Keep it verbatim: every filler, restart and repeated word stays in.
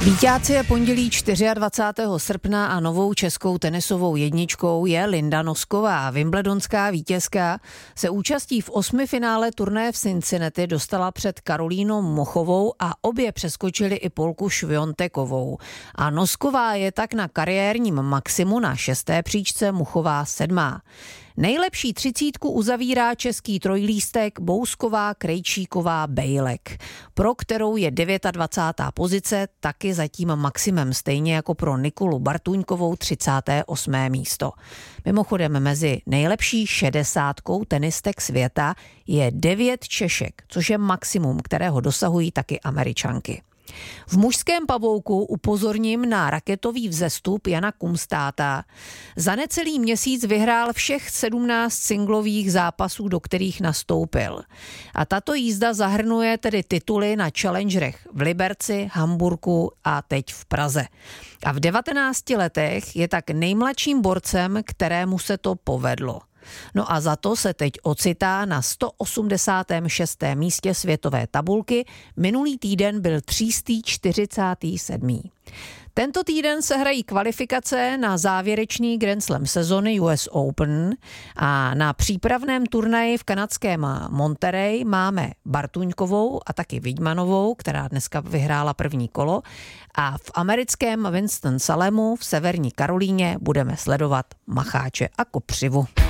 Víťáci je pondělí dvacátého čtvrtého srpna a novou českou tenisovou jedničkou je Linda Nosková. Wimbledonská vítězka se účastí v osmi finále turnaje v Cincinnati dostala před Karolínou Mochovou a obě přeskočily i Polku Šviontekovou. A Nosková je tak na kariérním maximu na šesté příčce, Muchová sedmá. Nejlepší třicítku uzavírá český trojlístek Bousková, Krejčíková, Bejlek, pro kterou je dvacátá devátá pozice taky zatím maximem, stejně jako pro Nikolu Bartuňkovou třicáté osmé místo. Mimochodem mezi nejlepší šedesátkou tenistek světa je devět Češek, což je maximum, kterého dosahují taky Američanky. V mužském pavouku upozorním na raketový vzestup Jana Kumstáta. Za necelý měsíc vyhrál všech sedmnáct singlových zápasů, do kterých nastoupil. A tato jízda zahrnuje tedy tituly na challengerech v Liberci, Hamburku a teď v Praze. A v devatenácti letech je tak nejmladším borcem, kterému se to povedlo. No a za to se teď ocitá na sto osmdesátém šestém místě světové tabulky, minulý týden byl tři sta čtyřicátý sedmý Tento týden se hrají kvalifikace na závěrečný Grand Slam sezony U S Open a na přípravném turnaji v kanadském Monterey máme Bartuňkovou a taky Vidmanovou, která dneska vyhrála první kolo, a v americkém Winston-Salemu v Severní Karolíně budeme sledovat macháče a kopřivu.